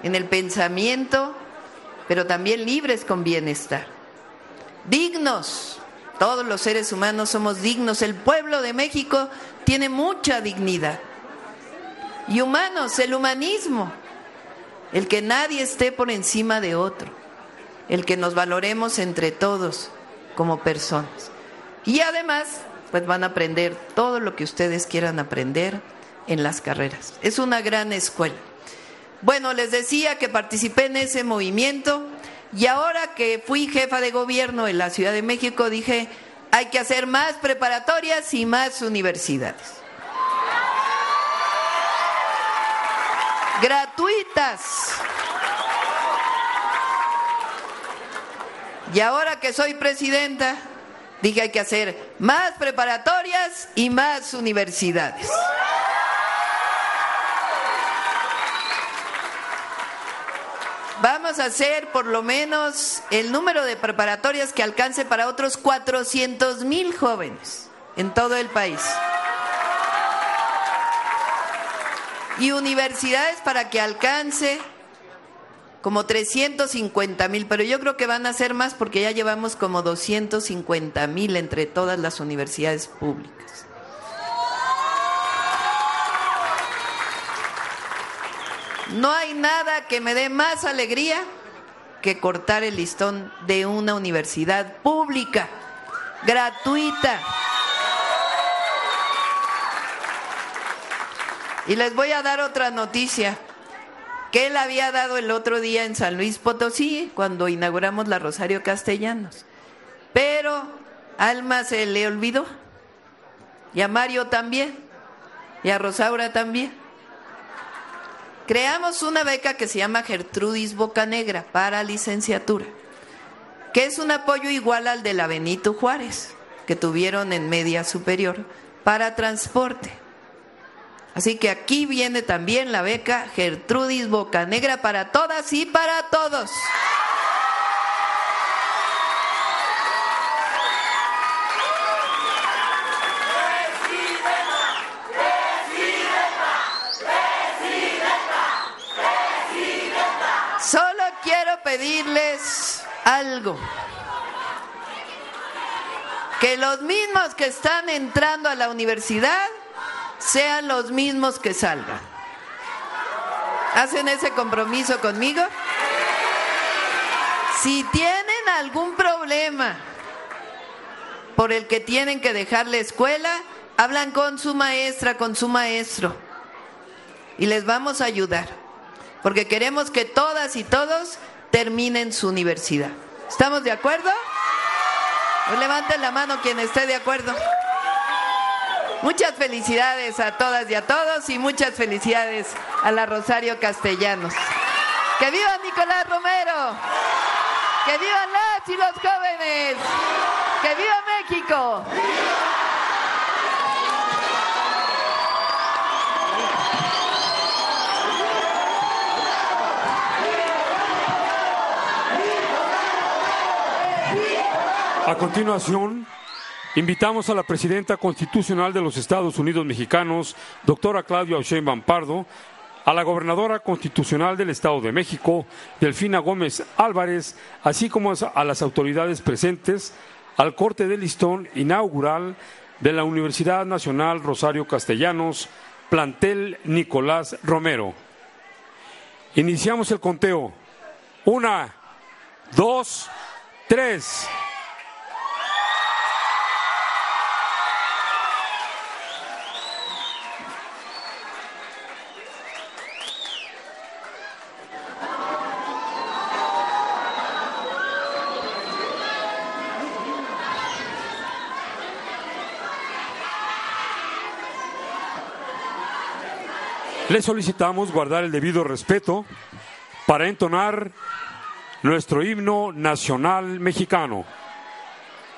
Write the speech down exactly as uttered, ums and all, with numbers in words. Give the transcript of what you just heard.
en el pensamiento, pero también libres con bienestar. Dignos, todos los seres humanos somos dignos. El pueblo de México tiene mucha dignidad. Y humanos, el humanismo, el que nadie esté por encima de otro, el que nos valoremos entre todos como personas. Y además, pues van a aprender todo lo que ustedes quieran aprender en las carreras. Es una gran escuela. Bueno, les decía que participé en ese movimiento y ahora que fui jefa de gobierno en la Ciudad de México dije, hay que hacer más preparatorias y más universidades. Gratuitas. Y ahora que soy presidenta, dije hay que hacer más preparatorias y más universidades. Vamos a hacer por lo menos el número de preparatorias que alcance para otros cuatrocientos mil jóvenes en todo el país. Y universidades para que alcance como trescientos cincuenta mil, pero yo creo que van a ser más porque ya llevamos como doscientos cincuenta mil entre todas las universidades públicas. No hay nada que me dé más alegría que cortar el listón de una universidad pública, gratuita. Y les voy a dar otra noticia que él había dado el otro día en San Luis Potosí, cuando inauguramos la Rosario Castellanos. Pero a Alma se le olvidó, y a Mario también, y a Rosaura también. Creamos una beca que se llama Gertrudis Bocanegra para licenciatura, que es un apoyo igual al de la Benito Juárez, que tuvieron en media superior, para transporte. Así que aquí viene también la beca Gertrudis Bocanegra para todas y para todos. Solo quiero pedirles algo. Que los mismos que están entrando a la universidad sean los mismos que salgan. ¿Hacen ese compromiso conmigo? Si tienen algún problema por el que tienen que dejar la escuela, hablan con su maestra, con su maestro, y les vamos a ayudar, porque queremos que todas y todos terminen su universidad. ¿Estamos de acuerdo? Pues levanten la mano quien esté de acuerdo. Muchas felicidades a todas y a todos, y muchas felicidades a la Rosario Castellanos. ¡Que viva Nicolás Romero! ¡Que vivan las y los jóvenes! ¡Que viva México! A continuación, invitamos a la presidenta constitucional de los Estados Unidos Mexicanos, doctora Claudia Sheinbaum Pardo, a la gobernadora constitucional del Estado de México, Delfina Gómez Álvarez, así como a las autoridades presentes, al corte del listón inaugural de la Universidad Nacional Rosario Castellanos, plantel Nicolás Romero. Iniciamos el conteo. Una, dos, tres. Le solicitamos guardar el debido respeto para entonar nuestro himno nacional mexicano.